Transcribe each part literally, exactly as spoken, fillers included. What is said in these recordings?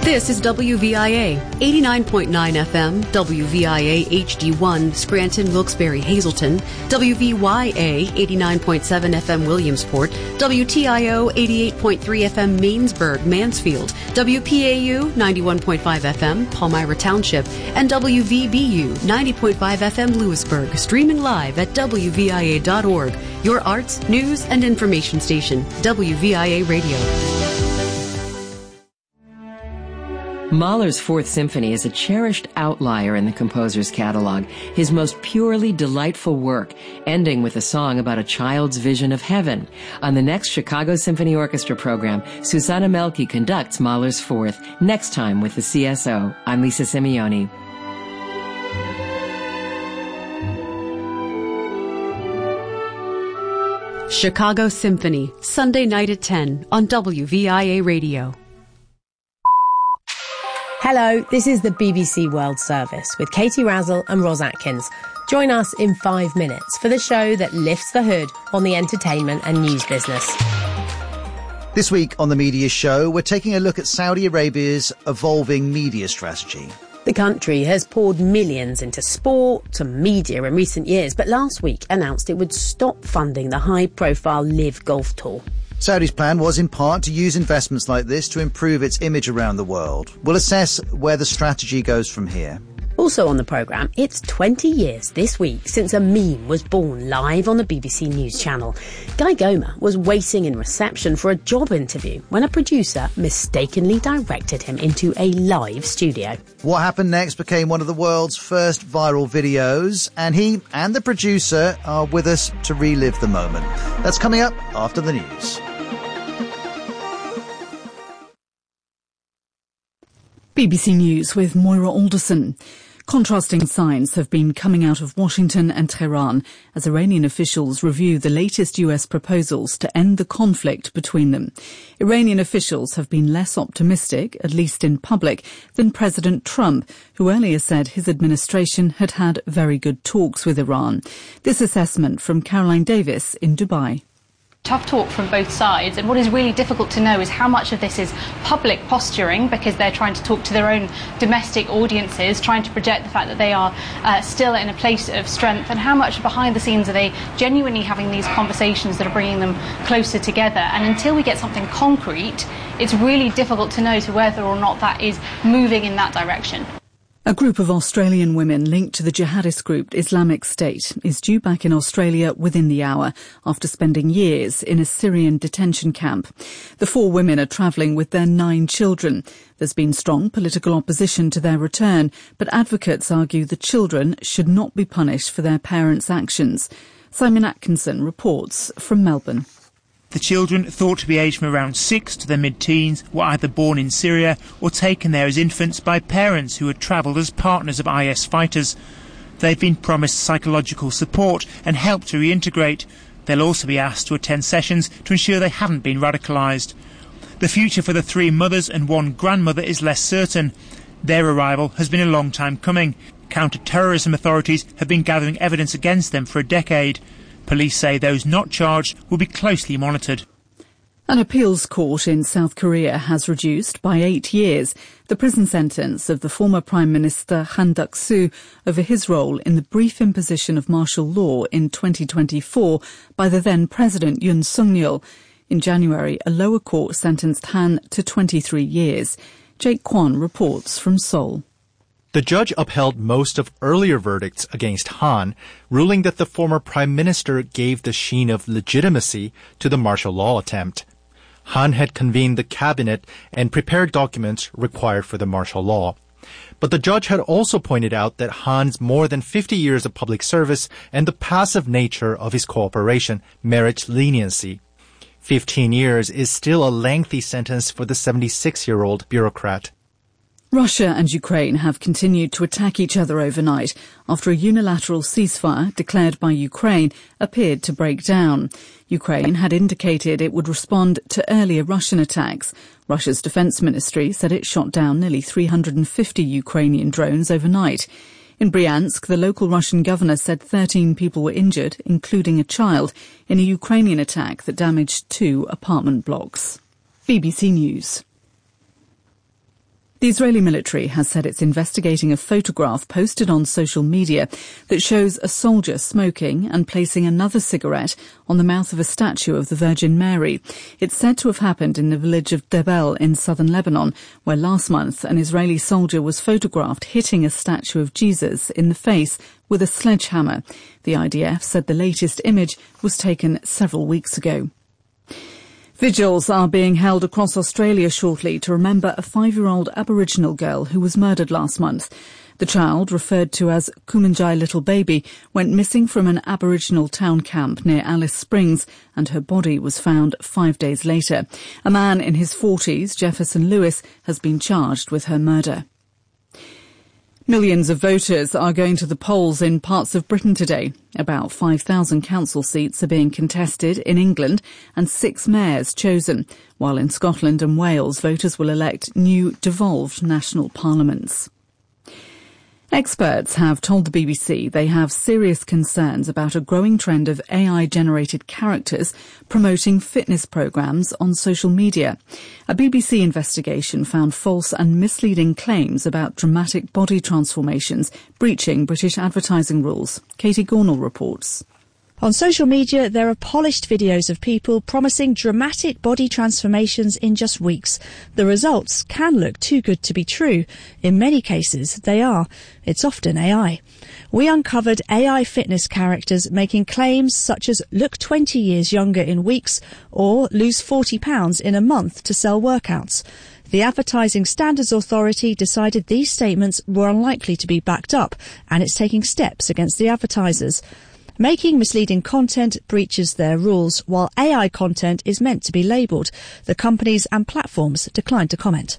This is W V I A, eighty-nine point nine F M, W V I A H D one, Scranton, Wilkes-Barre, Hazleton, W V Y A, eighty-nine point seven F M, Williamsport, W T I O, eighty-eight point three F M, Mainsburg, Mansfield, W P A U, ninety-one point five F M, Palmyra Township, and W V B U, ninety point five F M, Lewisburg, streaming live at W V I A dot org, your arts, news, and information station, W V I A Radio. Mahler's Fourth Symphony is a cherished outlier in the composer's catalog, his most purely delightful work, ending with a song about a child's vision of heaven. On the next Chicago Symphony Orchestra program, Susanna Melke conducts Mahler's Fourth, next time with the C S O. I'm Lisa Simeoni. Chicago Symphony, Sunday night at ten on W V I A Radio. Hello, this is the B B C World Service with Katie Razzle and Ros Atkins. Join us in five minutes for the show that lifts the hood on the entertainment and news business. This week on the Media Show, we're taking a look at Saudi Arabia's evolving media strategy. The country has poured millions into sport and media in recent years, but last week announced it would stop funding the high-profile LIV Golf Tour. Saudi's plan was in part to use investments like this to improve its image around the world. We'll assess where the strategy goes from here. Also on the programme, it's twenty years this week since a meme was born live on the B B C News Channel. Guy Goma was waiting in reception for a job interview when a producer mistakenly directed him into a live studio. What happened next became one of the world's first viral videos, and he and the producer are with us to relive the moment. That's coming up after the news. B B C News with Moira Alderson. Contrasting signs have been coming out of Washington and Tehran as Iranian officials review the latest U S proposals to end the conflict between them. Iranian officials have been less optimistic, at least in public, than President Trump, who earlier said his administration had had very good talks with Iran. This assessment from Caroline Davis in Dubai. Tough talk from both sides, and what is really difficult to know is how much of this is public posturing because they're trying to talk to their own domestic audiences, trying to project the fact that they are uh, still in a place of strength, and how much behind the scenes are they genuinely having these conversations that are bringing them closer together. And until we get something concrete, it's really difficult to know to whether or not that is moving in that direction. A group of Australian women linked to the jihadist group Islamic State is due back in Australia within the hour after spending years in a Syrian detention camp. The four women are travelling with their nine children. There's been strong political opposition to their return, but advocates argue the children should not be punished for their parents' actions. Simon Atkinson reports from Melbourne. The children, thought to be aged from around six to their mid-teens, were either born in Syria or taken there as infants by parents who had travelled as partners of I S fighters. They've been promised psychological support and help to reintegrate. They'll also be asked to attend sessions to ensure they haven't been radicalised. The future for the three mothers and one grandmother is less certain. Their arrival has been a long time coming. Counter-terrorism authorities have been gathering evidence against them for a decade. Police say those not charged will be closely monitored. An appeals court in South Korea has reduced by eight years the prison sentence of the former Prime Minister Han Duck-soo over his role in the brief imposition of martial law in twenty twenty-four by the then President Yoon Suk-yeol. In January, a lower court sentenced Han to twenty-three years. Jake Kwon reports from Seoul. The judge upheld most of earlier verdicts against Han, ruling that the former prime minister gave the sheen of legitimacy to the martial law attempt. Han had convened the cabinet and prepared documents required for the martial law. But the judge had also pointed out that Han's more than fifty years of public service and the passive nature of his cooperation merits leniency. Fifteen years is still a lengthy sentence for the seventy-six-year-old bureaucrat. Russia and Ukraine have continued to attack each other overnight after a unilateral ceasefire declared by Ukraine appeared to break down. Ukraine had indicated it would respond to earlier Russian attacks. Russia's defense ministry said it shot down nearly three hundred fifty Ukrainian drones overnight. In Bryansk, the local Russian governor said thirteen people were injured, including a child, in a Ukrainian attack that damaged two apartment blocks. B B C News. The Israeli military has said it's investigating a photograph posted on social media that shows a soldier smoking and placing another cigarette on the mouth of a statue of the Virgin Mary. It's said to have happened in the village of Debel in southern Lebanon, where last month an Israeli soldier was photographed hitting a statue of Jesus in the face with a sledgehammer. The I D F said the latest image was taken several weeks ago. Vigils are being held across Australia shortly to remember a five-year-old Aboriginal girl who was murdered last month. The child, referred to as Kumanjai Little Baby, went missing from an Aboriginal town camp near Alice Springs, and her body was found five days later. A man in his forties, Jefferson Lewis, has been charged with her murder. Millions of voters are going to the polls in parts of Britain today. About five thousand council seats are being contested in England and six mayors chosen, while in Scotland and Wales voters will elect new devolved national parliaments. Experts have told the B B C they have serious concerns about a growing trend of A I-generated characters promoting fitness programmes on social media. A B B C investigation found false and misleading claims about dramatic body transformations breaching British advertising rules. Katie Gornall reports. On social media, there are polished videos of people promising dramatic body transformations in just weeks. The results can look too good to be true. In many cases, they are. It's often A I. We uncovered A I fitness characters making claims such as look twenty years younger in weeks or lose forty pounds in a month to sell workouts. The Advertising Standards Authority decided these statements were unlikely to be backed up, and it's taking steps against the advertisers. Making misleading content breaches their rules, while A I content is meant to be labelled. The companies and platforms declined to comment.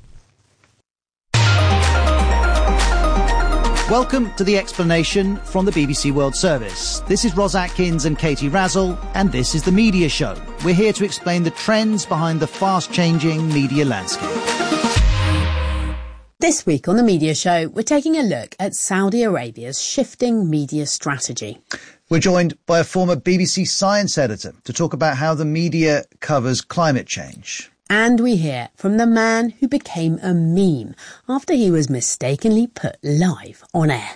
Welcome to The Explanation from the B B C World Service. This is Ros Atkins and Katie Razzle, and this is The Media Show. We're here to explain the trends behind the fast-changing media landscape. This week on The Media Show, we're taking a look at Saudi Arabia's shifting media strategy. We're joined by a former B B C science editor to talk about how the media covers climate change. And we hear from the man who became a meme after he was mistakenly put live on air.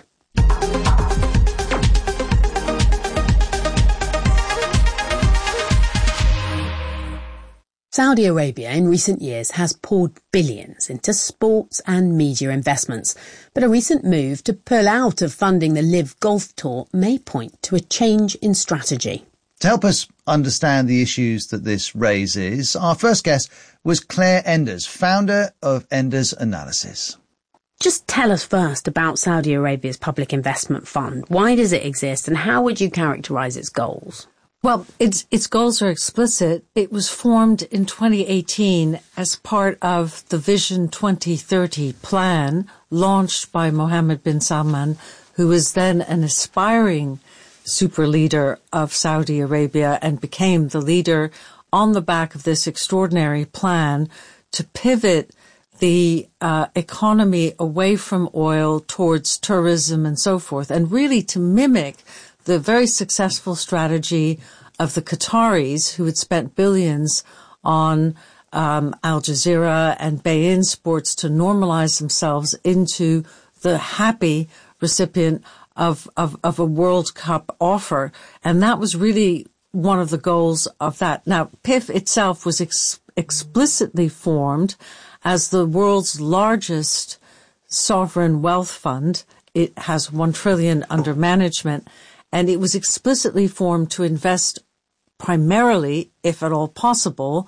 Saudi Arabia in recent years has poured billions into sports and media investments, but a recent move to pull out of funding the Live Golf Tour may point to a change in strategy. To help us understand the issues that this raises, our first guest was Claire Enders, founder of Enders Analysis. Just tell us first about Saudi Arabia's Public Investment Fund. Why does it exist and how would you characterise its goals? Well, its, its goals are explicit. It was formed in twenty eighteen as part of the Vision twenty thirty plan launched by Mohammed bin Salman, who was then an aspiring super leader of Saudi Arabia and became the leader on the back of this extraordinary plan to pivot the uh, economy away from oil towards tourism and so forth, and really to mimic the very successful strategy of the Qataris, who had spent billions on um, Al Jazeera and beIN Sports to normalize themselves into the happy recipient of, of, of a World Cup offer. And that was really one of the goals of that. Now, P I F itself was ex- explicitly formed as the world's largest sovereign wealth fund. It has one trillion under management. And it was explicitly formed to invest primarily, if at all possible,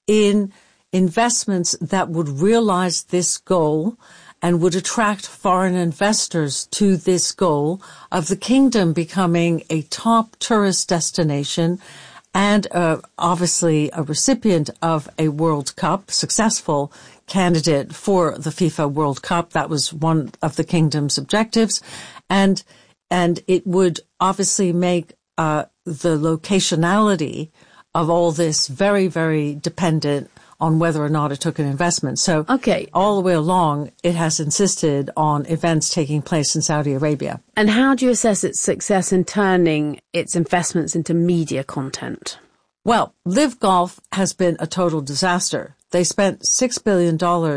in investments that would realize this goal and would attract foreign investors to this goal of the kingdom becoming a top tourist destination and uh, obviously a recipient of a World Cup, successful candidate for the FIFA World Cup. That was one of the kingdom's objectives. And And it would obviously make uh, the locationality of all this very, very dependent on whether or not it took an investment. So okay. all the way along, it has insisted on events taking place in Saudi Arabia. And how do you assess its success in turning its investments into media content? Well, Live Golf has been a total disaster. They spent six billion dollars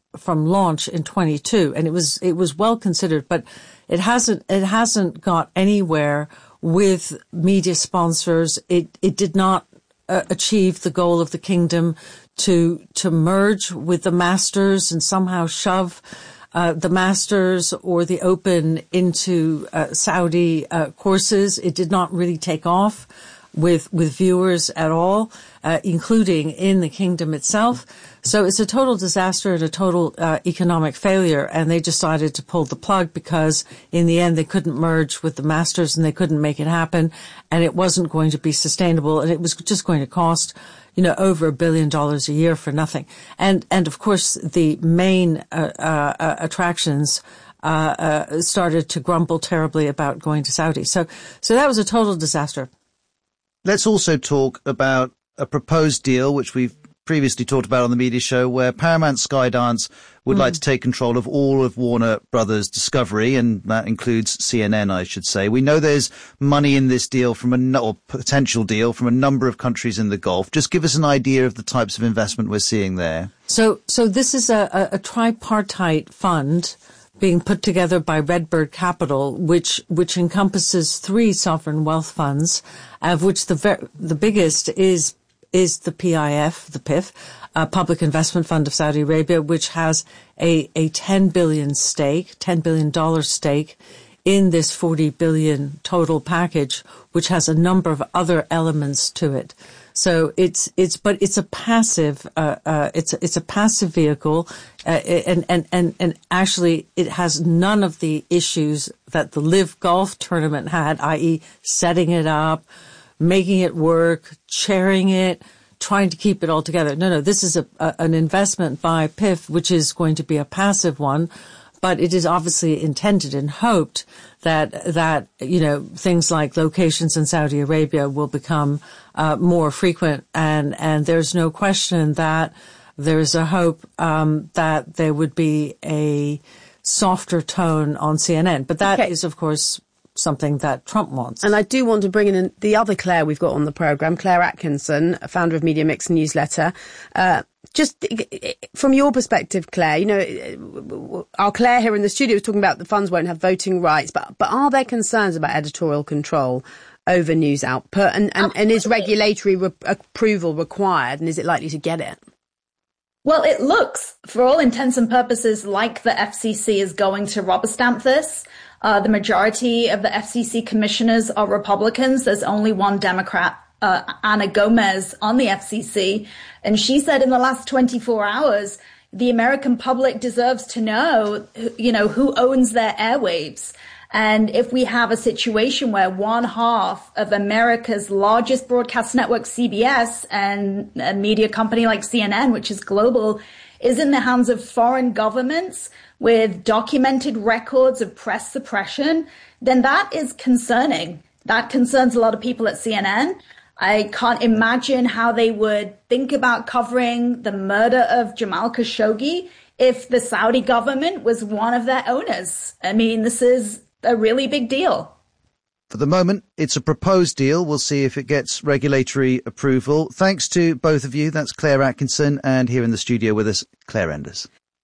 from launch in twenty-two, and it was it was well considered, but it hasn't it hasn't got anywhere with media sponsors. It it did not uh, achieve the goal of the kingdom to to merge with the masters and somehow shove uh, the masters or the Open into uh, Saudi uh, courses. It did not really take off with with viewers at all, uh, including in the kingdom itself. So it's a total disaster and a total uh, economic failure, and they decided to pull the plug because in the end they couldn't merge with the masters and they couldn't make it happen, and it wasn't going to be sustainable, and it was just going to cost, you know, over a billion dollars a year for nothing. And and of course the main uh, uh, attractions uh, uh, started to grumble terribly about going to Saudi. So so that was a total disaster. Let's also talk about a proposed deal, which we've previously talked about on the media show, where Paramount Skydance would mm. like to take control of all of Warner Brothers Discovery, and that includes C N N, I should say. We know there's money in this deal from a, or potential deal from a number of countries in the Gulf. Just give us an idea of the types of investment we're seeing there. So, so this is a, a, a tripartite fund being put together by Redbird Capital, which which encompasses three sovereign wealth funds, of which the ver- the biggest is is the P I F, the P I F, uh, Public Investment Fund of Saudi Arabia, which has a, a ten billion stake, ten billion dollars stake in this forty billion total package, which has a number of other elements to it. So it's, it's, but it's a passive, uh, uh, it's, it's a passive vehicle, uh, and, and, and, and actually it has none of the issues that the Live Golf tournament had, that is setting it up, making it work, chairing it, trying to keep it all together. No, no, this is a, a an investment by P I F, which is going to be a passive one, but it is obviously intended and hoped that, that, you know, things like locations in Saudi Arabia will become uh, more frequent, and, and there's no question that there's a hope um, that there would be a softer tone on C N N. But that okay. is, of course, something that Trump wants. And I do want to bring in the other Claire we've got on the programme, Claire Atkinson, founder of Media Mix newsletter. Uh, just from your perspective, Claire, you know, our Claire here in the studio was talking about the funds won't have voting rights, but, but are there concerns about editorial control over news output? And, and, and is regulatory re- approval required, and is it likely to get it? Well, it looks, for all intents and purposes, like the F C C is going to rubber stamp this. Uh, the majority of the F C C commissioners are Republicans. There's only one Democrat, uh, Anna Gomez, on the F C C. And she said in the last twenty-four hours, the American public deserves to know, you know, who owns their airwaves. And if we have a situation where one half of America's largest broadcast network, C B S, and a media company like C N N, which is global, is in the hands of foreign governments with documented records of press suppression, then that is concerning. That concerns a lot of people at C N N. I can't imagine how they would think about covering the murder of Jamal Khashoggi if the Saudi government was one of their owners. I mean, this is a really big deal. For the moment, it's a proposed deal. We'll see if it gets regulatory approval. Thanks to both of you. That's Claire Atkinson, and here in the studio with us, Claire Enders.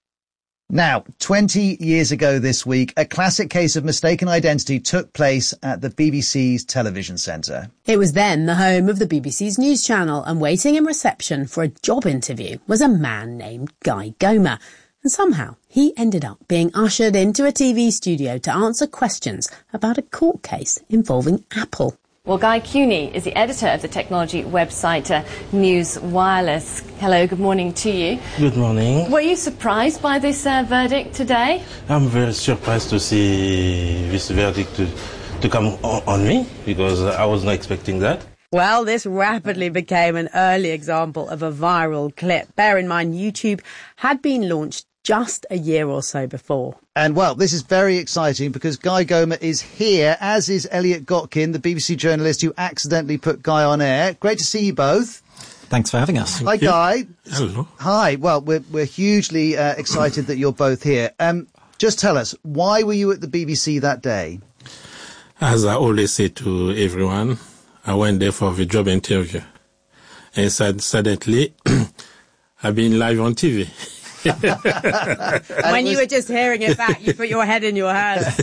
Now, twenty years ago this week, a classic case of mistaken identity took place at the B B C's television centre. It was then the home of the B B C's news channel, and waiting in reception for a job interview was a man named Guy Gomer. And somehow he ended up being ushered into a T V studio to answer questions about a court case involving Apple. Well, Guy Cuny is the editor of the technology website uh, News Wireless. Hello, good morning to you. Good morning. Were you surprised by this uh, verdict today? I'm very surprised to see this verdict to, to come on, on me, because I was not expecting that. Well, this rapidly became an early example of a viral clip. Bear in mind, YouTube had been launched just a year or so before. And, well, this is very exciting because Guy Gomer is here, as is Elliot Gotkin, the B B C journalist who accidentally put Guy on air. Great to see you both. Thanks for having us. Hi, Guy. Hello. Hi. Well, we're, we're hugely uh, excited that you're both here. Um, just tell us, why were you at the B B C that day? As I always say to everyone, I went there for the job interview. And suddenly, I've been live on T V. When you were just hearing it back, you put your head in your hands.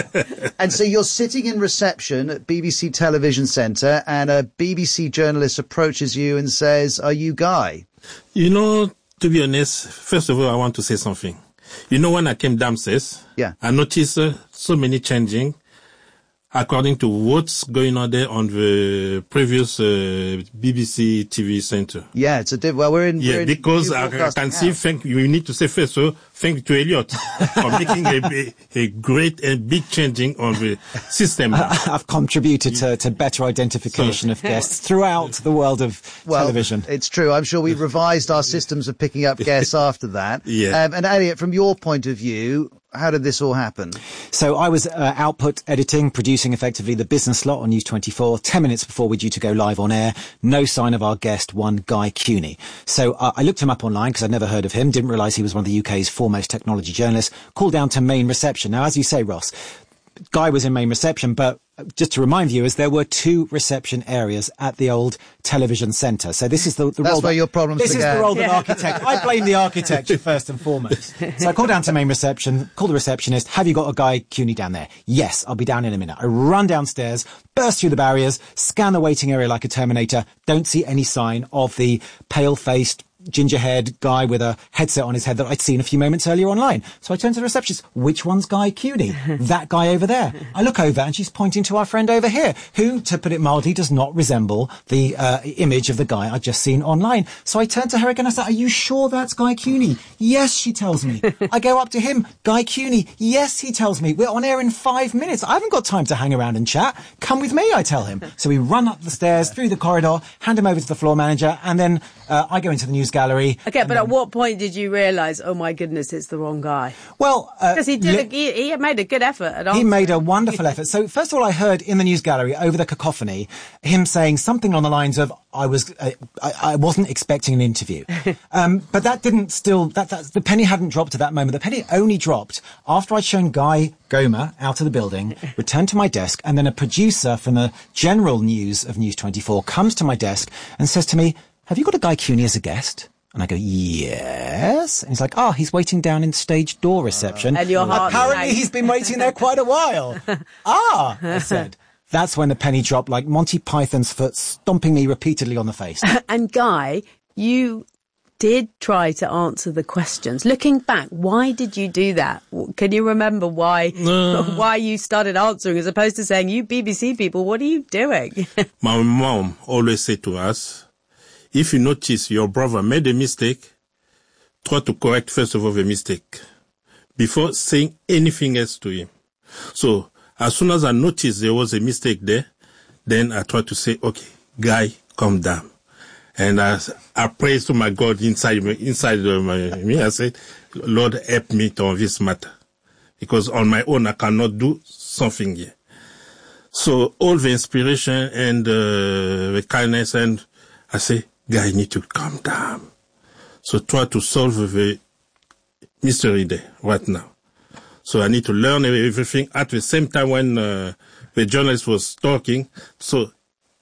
And so you're sitting in reception at B B C Television Centre, and a B B C journalist approaches you and says, "Are you Guy?" You know, to be honest, first of all, I want to say something. You know, when I came downstairs, yeah. I noticed uh, so many changing according to what's going on there on the previous uh, B B C T V center. Yeah, it's a diff- well, we're in. Yeah, we're in because I, I can see. Thank you. Need to say first, so thank to Elliot for making a, a great and big changing on the system. I've contributed to, to better identification so, of guests throughout the world of well, television. It's true. I'm sure we revised our systems of picking up guests after that. Yeah. Um, and Elliot, from your point of view, how did this all happen? So I was uh, output editing, producing effectively the business slot on News twenty-four. Ten minutes before we're due to go live on air, no sign of our guest, one Guy Cuny. So uh, I looked him up online because I'd never heard of him, didn't realise he was one of the U K's foremost technology journalists, called down to main reception. Now, as you say, Ross, Guy was in main reception, but just to remind viewers, there were two reception areas at the old television centre. So this is the, the That's role... where that, your problems This began. is the role of yeah. an architect. I blame the architecture first and foremost. So I call down to main reception, call the receptionist, have you got a Guy Cuny down there? Yes, I'll be down in a minute. I run downstairs, burst through the barriers, scan the waiting area like a Terminator, don't see any sign of the pale-faced, ginger-haired guy with a headset on his head that I'd seen a few moments earlier online. So I turn to the receptionist. Which one's Guy Cuny? That guy over there. I look over and she's pointing to our friend over here, who, to put it mildly, does not resemble the uh, image of the guy I'd just seen online. So I turn to her again and I say, are you sure that's Guy Cuny? Yes, she tells me. I go up to him. Guy Cuny. Yes, he tells me. We're on air in five minutes. I haven't got time to hang around and chat. Come with me, I tell him. So we run up the stairs, through the corridor, hand him over to the floor manager, and then uh, I go into the news gallery. Okay, but then, at what point did you realise, oh my goodness, it's the wrong guy? Well, because uh, he did, li- a, he, he made a good effort at He answering. made a wonderful effort. So first of all, I heard in the news gallery over the cacophony him saying something on the lines of, "I was, uh, I, I wasn't expecting an interview," um, but that didn't still. That, that the penny hadn't dropped at that moment. The penny only dropped after I'd shown Guy Gomer out of the building, returned to my desk, and then a producer from the general news of News twenty-four comes to my desk and says to me, "Have you got a Guy Cuny as a guest?" And I go, yes. And he's like, oh, he's waiting down in stage door reception. And your heart Apparently sank. he's been waiting there quite a while. Ah, I said. That's when the penny dropped like Monty Python's foot stomping me repeatedly on the face. And Guy, you did try to answer the questions. Looking back, why did you do that? Can you remember why Uh. why you started answering as opposed to saying, you B B C people, what are you doing? My mom always said to us, if you notice your brother made a mistake, try to correct first of all the mistake before saying anything else to him. So as soon as I noticed there was a mistake there, then I tried to say, okay, Guy, calm down. And I, I prayed to my God inside me, inside my, me. I said, Lord, help me on this matter. Because on my own, I cannot do something here. So all the inspiration and uh, the kindness, and I say, Guy, you need to calm down. So try to solve the mystery there right now. So I need to learn everything at the same time when uh, the journalist was talking. So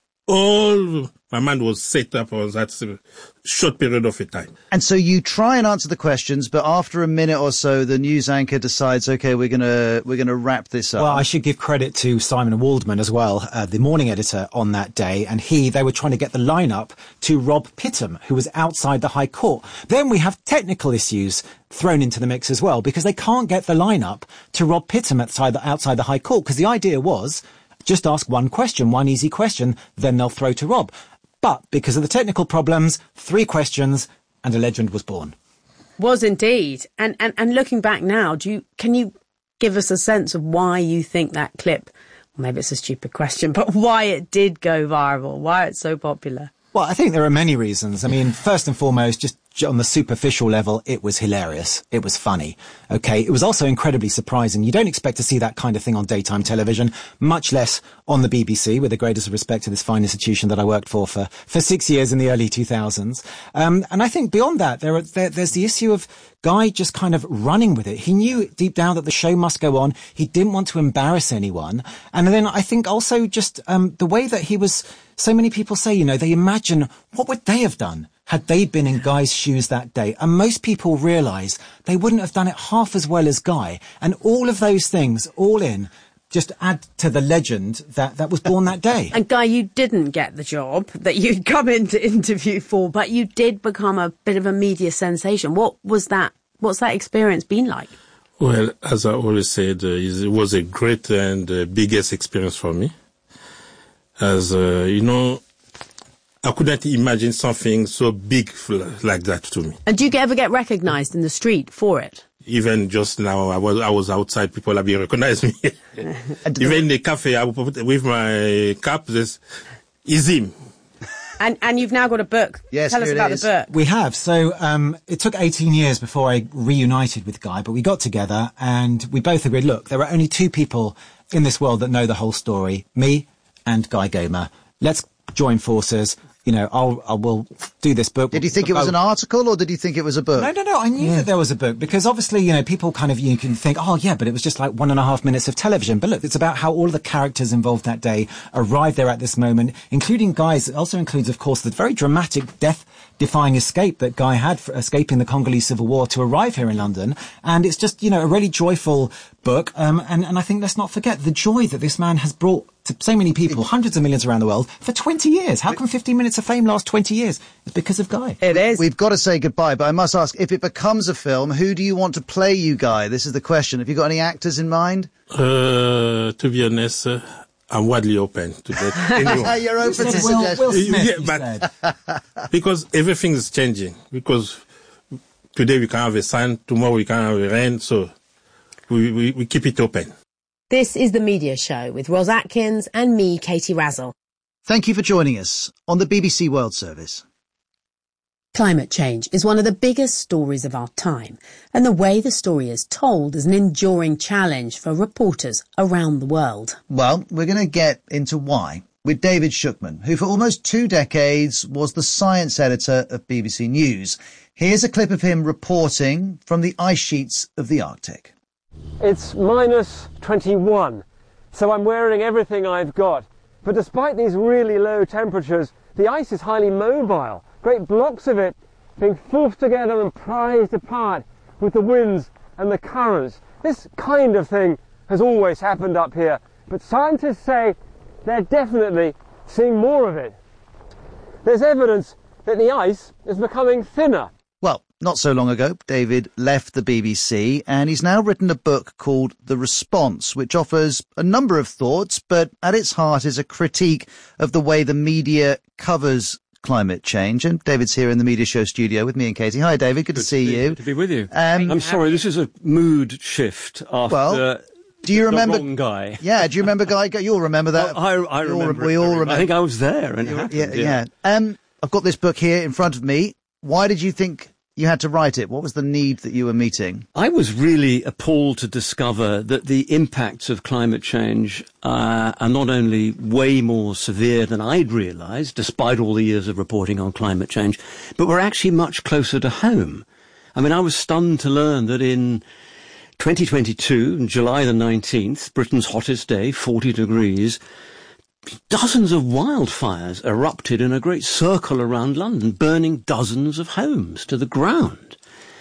all my mind was set up on that short period of a time. And so you try and answer the questions, but after a minute or so, the news anchor decides, okay, we're gonna we're gonna wrap this up. Well, I should give credit to Simon Waldman as well, uh, the morning editor on that day, and he they were trying to get the lineup to Rob Pittam, who was outside the High Court. Then we have technical issues thrown into the mix as well, because they can't get the lineup to Rob Pittam outside the, outside the High Court, because the idea was just ask one question, one easy question, then they'll throw to Rob. But because of the technical problems, three questions and a legend was born. Was indeed. And, and and looking back now, do you can you give us a sense of why you think that clip, well, maybe it's a stupid question, but why it did go viral, why it's so popular? Well, I think there are many reasons. I mean, first and foremost, just on the superficial level, it was hilarious. It was funny. Okay. It was also incredibly surprising. You don't expect to see that kind of thing on daytime television, much less on the B B C, with the greatest respect to this fine institution that I worked for for, for six years in the early two thousands. Um, and I think beyond that, there, are, there there's the issue of Guy just kind of running with it. He knew deep down that the show must go on. He didn't want to embarrass anyone. And then I think also just um, the way that he was, so many people say, you know, they imagine what would they have done had they been in Guy's shoes that day. And most people realise they wouldn't have done it half as well as Guy. And all of those things, all in, just add to the legend that, that was born that day. And Guy, you didn't get the job that you'd come in to interview for, but you did become a bit of a media sensation. What was that? What's that experience been like? Well, as I always said, uh, it was a great and uh, biggest experience for me. As, uh, you know, I couldn't imagine something so big like that to me. And do you ever get recognised in the street for it? Even just now, I was I was outside, people have been recognize me. Even in the cafe, I put with my cap, this is him. And and you've now got a book. Yes, Tell us about is. the book. We have. So um, it took eighteen years before I reunited with Guy, but we got together and we both agreed, look, there are only two people in this world that know the whole story, me and Guy Gomer. Let's join forces. You know, I'll, I will do this book. Did you think it was an article or did you think it was a book? No, no, no. I knew yeah. that there was a book because obviously, you know, people kind of, you can think, oh yeah, but it was just like one and a half minutes of television. But look, it's about how all of the characters involved that day arrived there at this moment, including Guy's. It also includes, of course, the very dramatic death-defying escape that Guy had for escaping the Congolese Civil War to arrive here in London. And it's just, you know, a really joyful book. Um, and, and I think let's not forget the joy that this man has brought to so many people, hundreds of millions around the world, for twenty years. How can fifteen minutes of fame last twenty years? It's because of Guy. It is. We've got to say goodbye, but I must ask, if it becomes a film, who do you want to play you, Guy? This is the question. Have you got any actors in mind? Uh, to be honest, uh, I'm widely open to that. Anyone. You're open you to Will, Will Yeah, Smith, but because everything is changing. Because today we can have a sun, tomorrow we can have a rain, so we, we, we keep it open. This is The Media Show with Ros Atkins and me, Katie Razzle. Thank you for joining us on the B B C World Service. Climate change is one of the biggest stories of our time, and the way the story is told is an enduring challenge for reporters around the world. Well, we're going to get into why with David Shukman, who for almost two decades was the science editor of B B C News. Here's a clip of him reporting from the ice sheets of the Arctic. It's minus twenty-one, so I'm wearing everything I've got. But despite these really low temperatures, the ice is highly mobile. Great blocks of it being forced together and prized apart with the winds and the currents. This kind of thing has always happened up here, but scientists say they're definitely seeing more of it. There's evidence that the ice is becoming thinner. Well, not so long ago, David left the B B C and he's now written a book called The Response, which offers a number of thoughts, but at its heart is a critique of the way the media covers climate change. And David's here in the Media Show studio with me and Katie. Hi, David. Good, good to see to be, you. Good to be with you. Um, I'm sorry, this is a mood shift after... Well, do you remember the wrong Guy? Yeah, do you remember Guy? You'll remember that. Oh, I, I remember. We all, we all remember. I think I was there and it happened. Yeah, yeah. yeah. Um, I've got this book here in front of me. Why did you think you had to write it? What was the need that you were meeting? I was really appalled to discover that the impacts of climate change uh, are not only way more severe than I'd realised, despite all the years of reporting on climate change, but were actually much closer to home. I mean, I was stunned to learn that in twenty twenty-two, July the nineteenth, Britain's hottest day, forty degrees, dozens of wildfires erupted in a great circle around London, burning dozens of homes to the ground.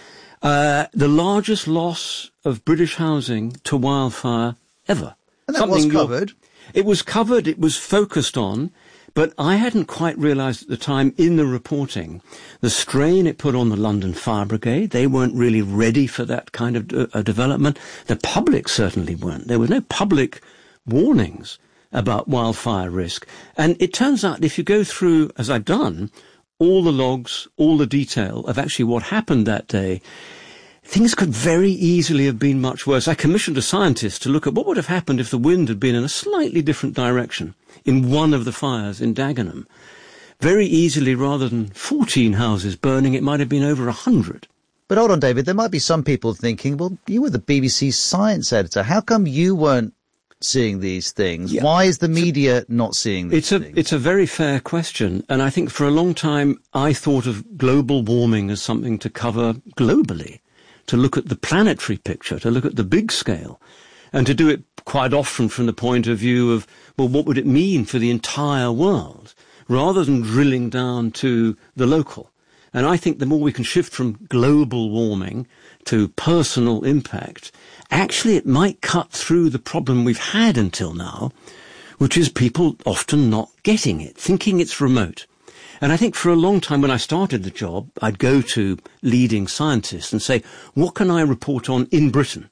Uh, the largest loss of British housing to wildfire ever. And that was covered. It was covered, it was focused on, but I hadn't quite realised at the time in the reporting the strain it put on the London Fire Brigade. They weren't really ready for that kind of de- uh, development. The public certainly weren't. There were no public warnings about wildfire risk. And it turns out if you go through, as I've done, all the logs, all the detail of actually what happened that day, things could very easily have been much worse. I commissioned a scientist to look at what would have happened if the wind had been in a slightly different direction in one of the fires in Dagenham. Very easily, rather than fourteen houses burning, it might have been over a hundred. But hold on, David, there might be some people thinking, well, you were the B B C science editor. How come you weren't seeing these things? Yeah. Why is the media not seeing these it's a, things? It's a very fair question. And I think for a long time, I thought of global warming as something to cover globally, to look at the planetary picture, to look at the big scale, and to do it quite often from the point of view of, well, what would it mean for the entire world, rather than drilling down to the local. And I think the more we can shift from global warming to personal impact, actually it might cut through the problem we've had until now, which is people often not getting it, thinking it's remote. And I think for a long time when I started the job, I'd go to leading scientists and say, what can I report on in Britain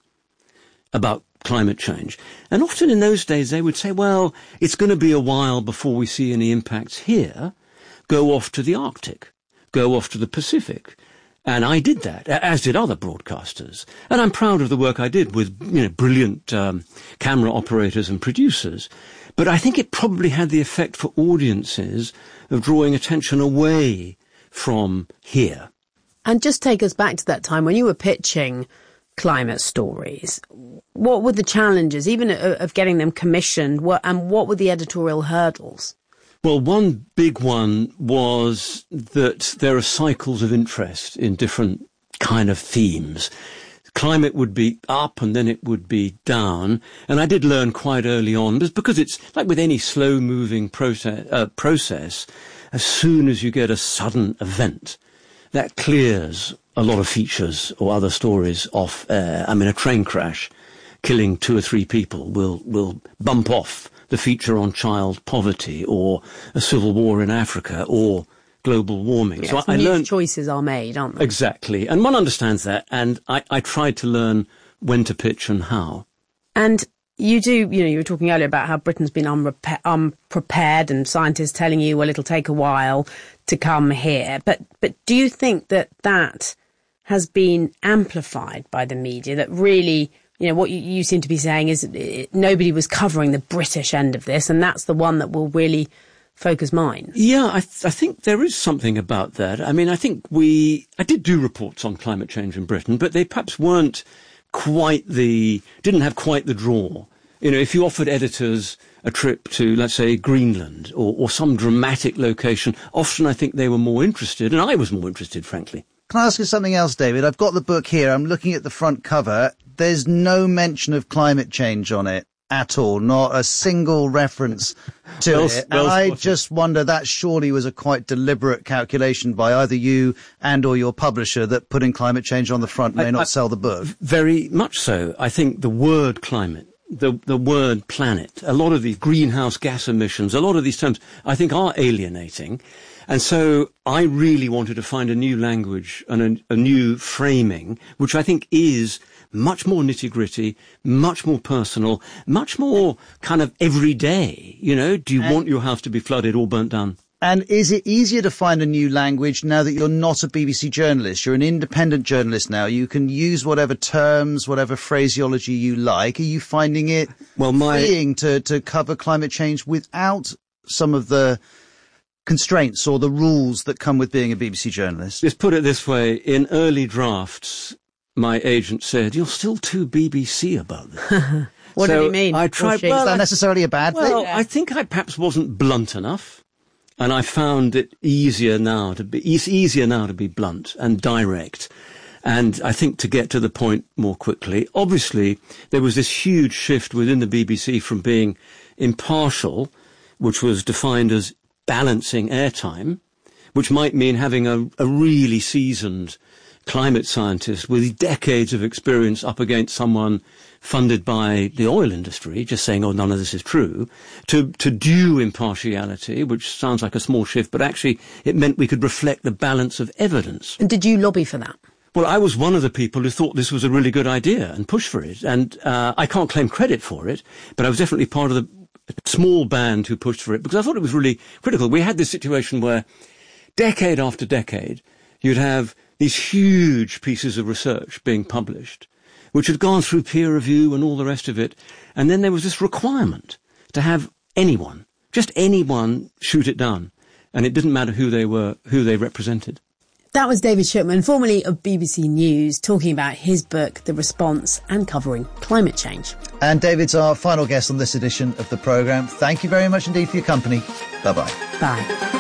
about climate change? And often in those days they would say, well, it's going to be a while before we see any impacts here. Go off to the Arctic. Go off to the Pacific. And I did that, as did other broadcasters. And I'm proud of the work I did with, you know, brilliant um, camera operators and producers. But I think it probably had the effect for audiences of drawing attention away from here. And just take us back to that time when you were pitching climate stories. What were the challenges, even of getting them commissioned, and what were the editorial hurdles? Well, one big one was that there are cycles of interest in different kind of themes. Climate would be up and then it would be down. And I did learn quite early on, because it's like with any slow-moving process, uh, process, as soon as you get a sudden event, that clears a lot of features or other stories off air. I mean, a train crash killing two or three people will, will bump off the feature on child poverty or a civil war in Africa or global warming. Yes, so I, I news learned choices are made, aren't they? Exactly. And one understands that. And I, I tried to learn when to pitch and how. And you do, you know, you were talking earlier about how Britain's been unrepa- unprepared and scientists telling you, well, it'll take a while to come here. But, but do you think that that has been amplified by the media, that really, you know, what you, you seem to be saying is it, nobody was covering the British end of this, and that's the one that will really focus minds? Yeah, I, th- I think there is something about that. I mean, I think we... I did do reports on climate change in Britain, but they perhaps weren't quite the... didn't have quite the draw. You know, if you offered editors a trip to, let's say, Greenland or, or some dramatic location, often I think they were more interested, and I was more interested, frankly. Can I ask you something else, David? I've got the book here. I'm looking at the front cover. There's no mention of climate change on it at all. Not a single reference to well, it. Well, and I just wonder, that surely was a quite deliberate calculation by either you and or your publisher that putting climate change on the front may I, not I, sell the book. Very much so. I think the word climate, the, the word planet, a lot of these greenhouse gas emissions, a lot of these terms, I think are alienating. And so I really wanted to find a new language and a, a new framing, which I think is much more nitty-gritty, much more personal, much more kind of everyday. You know, do you and, want your house to be flooded or burnt down? And is it easier to find a new language now that you're not a B B C journalist? You're an independent journalist now. You can use whatever terms, whatever phraseology you like. Are you finding it well, my... freeing to, to cover climate change without some of the constraints or the rules that come with being a B B C journalist? Let's put it this way. In early drafts, my agent said, you're still too B B C about this. What so did he mean? I tried, well, is that necessarily a bad well, thing? Well, yeah. I think I perhaps wasn't blunt enough. And I found it easier now to be, it's easier now to be blunt and direct. And I think to get to the point more quickly. Obviously, there was this huge shift within the B B C from being impartial, which was defined as balancing airtime, which might mean having a, a really seasoned climate scientist with decades of experience up against someone funded by the oil industry, just saying, oh, none of this is true, to, to due impartiality, which sounds like a small shift, but actually it meant we could reflect the balance of evidence. And did you lobby for that? Well, I was one of the people who thought this was a really good idea and pushed for it. And uh, I can't claim credit for it, but I was definitely part of the small band who pushed for it because I thought it was really critical. We had this situation where decade after decade, you'd have these huge pieces of research being published, which had gone through peer review and all the rest of it. And then there was this requirement to have anyone, just anyone, shoot it down. And it didn't matter who they were, who they represented. That was David Shipman, formerly of B B C News, talking about his book, The Response, and covering climate change. And David's our final guest on this edition of the programme. Thank you very much indeed for your company. Bye-bye. Bye.